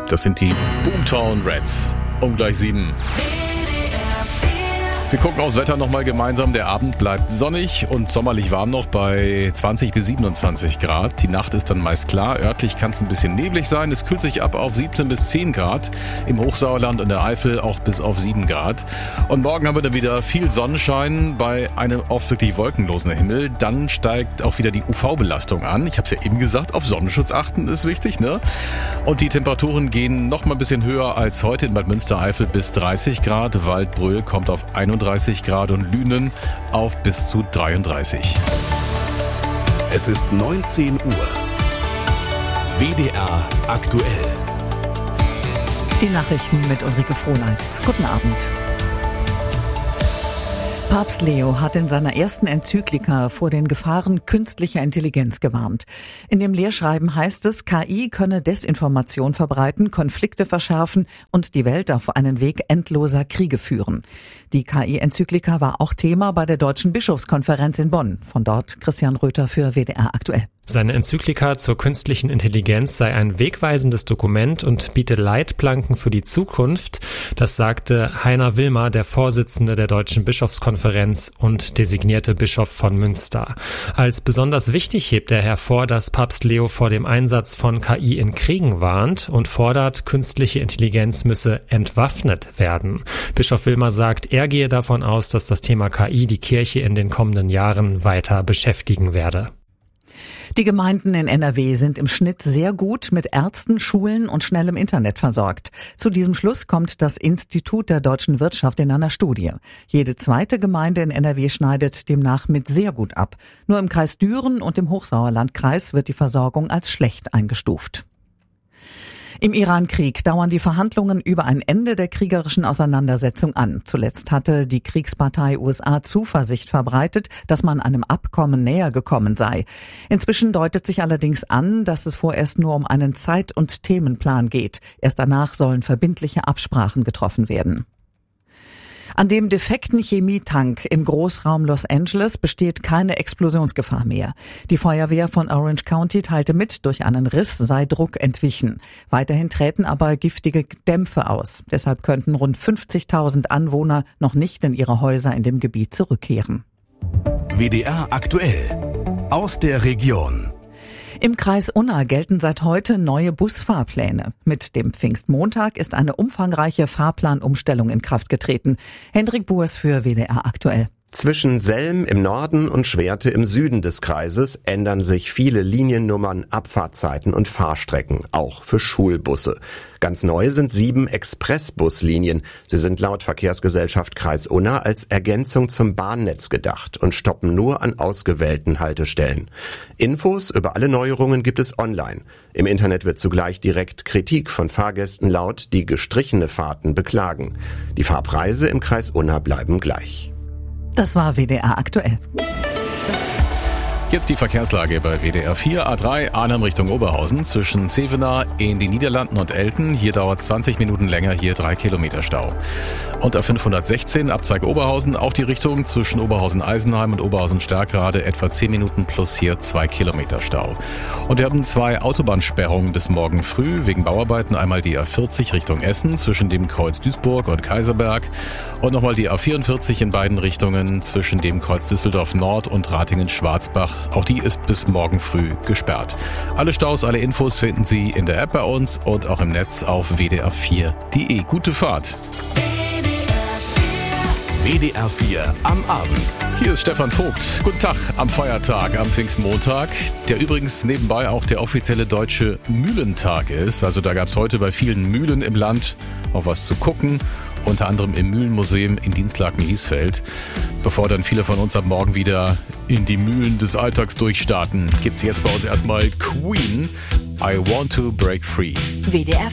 Das sind die Boomtown Rats. Um gleich 7. Wir gucken aufs Wetter nochmal gemeinsam. Der Abend bleibt sonnig und sommerlich warm noch bei 20 bis 27 Grad. Die Nacht ist dann meist klar. Örtlich kann es ein bisschen neblig sein. Es kühlt sich ab auf 17 bis 10 Grad. Im Hochsauerland und der Eifel auch bis auf 7 Grad. Und morgen haben wir dann wieder viel Sonnenschein bei einem oft wirklich wolkenlosen Himmel. Dann steigt auch wieder die UV-Belastung an. Ich habe es ja eben gesagt, auf Sonnenschutz achten ist wichtig, ne? Und die Temperaturen gehen noch mal ein bisschen höher als heute in Bad Münstereifel bis 30 Grad. Waldbröl kommt auf 31 Grad und Lünen auf bis zu 33. Es ist 19 Uhr. WDR aktuell. Die Nachrichten mit Ulrike Frohleitz. Guten Abend. Papst Leo hat in seiner ersten Enzyklika vor den Gefahren künstlicher Intelligenz gewarnt. In dem Lehrschreiben heißt es, KI könne Desinformation verbreiten, Konflikte verschärfen und die Welt auf einen Weg endloser Kriege führen. Die KI-Enzyklika war auch Thema bei der Deutschen Bischofskonferenz in Bonn. Von dort Christian Röther für WDR aktuell. Seine Enzyklika zur künstlichen Intelligenz sei ein wegweisendes Dokument und biete Leitplanken für die Zukunft. Das sagte Heiner Wilmer, der Vorsitzende der Deutschen Bischofskonferenz und designierte Bischof von Münster. Als besonders wichtig hebt er hervor, dass Papst Leo vor dem Einsatz von KI in Kriegen warnt und fordert, künstliche Intelligenz müsse entwaffnet werden. Bischof Wilmer sagt, er gehe davon aus, dass das Thema KI die Kirche in den kommenden Jahren weiter beschäftigen werde. Die Gemeinden in NRW sind im Schnitt sehr gut mit Ärzten, Schulen und schnellem Internet versorgt. Zu diesem Schluss kommt das Institut der deutschen Wirtschaft in einer Studie. Jede zweite Gemeinde in NRW schneidet demnach mit sehr gut ab. Nur im Kreis Düren und im Hochsauerlandkreis wird die Versorgung als schlecht eingestuft. Im Iran-Krieg dauern die Verhandlungen über ein Ende der kriegerischen Auseinandersetzung an. Zuletzt hatte die Kriegspartei USA Zuversicht verbreitet, dass man einem Abkommen näher gekommen sei. Inzwischen deutet sich allerdings an, dass es vorerst nur um einen Zeit- und Themenplan geht. Erst danach sollen verbindliche Absprachen getroffen werden. An dem defekten Chemietank im Großraum Los Angeles besteht keine Explosionsgefahr mehr. Die Feuerwehr von Orange County teilte mit, durch einen Riss sei Druck entwichen. Weiterhin träten aber giftige Dämpfe aus. Deshalb könnten rund 50.000 Anwohner noch nicht in ihre Häuser in dem Gebiet zurückkehren. WDR aktuell. Aus der Region. Im Kreis Unna gelten seit heute neue Busfahrpläne. Mit dem Pfingstmontag ist eine umfangreiche Fahrplanumstellung in Kraft getreten. Hendrik Buers für WDR aktuell. Zwischen Selm im Norden und Schwerte im Süden des Kreises ändern sich viele Liniennummern, Abfahrtzeiten und Fahrstrecken, auch für Schulbusse. Ganz neu sind 7 Expressbuslinien. Sie sind laut Verkehrsgesellschaft Kreis Unna als Ergänzung zum Bahnnetz gedacht und stoppen nur an ausgewählten Haltestellen. Infos über alle Neuerungen gibt es online. Im Internet wird zugleich direkt Kritik von Fahrgästen laut, die gestrichene Fahrten beklagen. Die Fahrpreise im Kreis Unna bleiben gleich. Das war WDR aktuell. Jetzt die Verkehrslage bei WDR 4, A3 Arnhem Richtung Oberhausen zwischen Zevenaar in den Niederlanden und Elten. Hier dauert 20 Minuten länger, hier 3 Kilometer Stau. Und A516 Abzweig Oberhausen, auch die Richtung zwischen Oberhausen-Eisenheim und Oberhausen-Stärkrade etwa 10 Minuten plus hier 2 Kilometer Stau. Und wir haben 2 Autobahnsperrungen bis morgen früh wegen Bauarbeiten. Einmal die A40 Richtung Essen zwischen dem Kreuz Duisburg und Kaiserberg und nochmal die A44 in beiden Richtungen zwischen dem Kreuz Düsseldorf Nord und Ratingen-Schwarzbach. Auch die ist bis morgen früh gesperrt. Alle Staus, alle Infos finden Sie in der App bei uns und auch im Netz auf wdr4.de. Gute Fahrt. WDR 4 am Abend. Hier ist Stefan Vogt. Guten Tag am Feiertag, am Pfingstmontag, der übrigens nebenbei auch der offizielle deutsche Mühlentag ist. Also da gab es heute bei vielen Mühlen im Land auch was zu gucken. Unter anderem im Mühlenmuseum in Dinslaken-Liesfeld. Bevor dann viele von uns ab morgen wieder in die Mühlen des Alltags durchstarten, gibt's jetzt bei uns erstmal Queen, I Want to Break Free. WDR